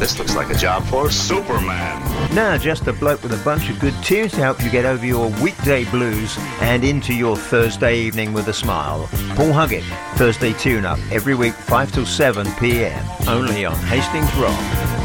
This looks like a job for Superman. Nah, just a bloke with a bunch of good tunes to help you get over your weekday blues and into your Thursday evening with a smile. Paul Huggett, Thursday Tune-Up, every week 5 till 7 p.m. only on Hastings Rock.